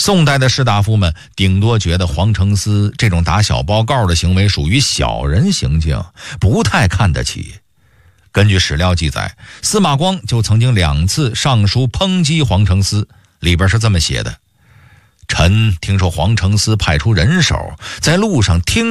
宋代的士大夫们顶多觉得黄承思这种打小报告的行为属于小人行径，不太看得起。根据史料记载，司马光就曾经2次上书抨击黄承思，里边是这么写的：臣听说黄承思派出人手在路上听